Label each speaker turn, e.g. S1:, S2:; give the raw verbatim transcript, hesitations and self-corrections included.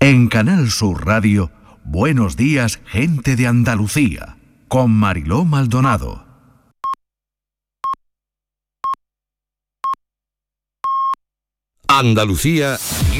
S1: En Canal Sur Radio, Buenos Días, Gente de Andalucía, con Mariló Maldonado.
S2: Andalucía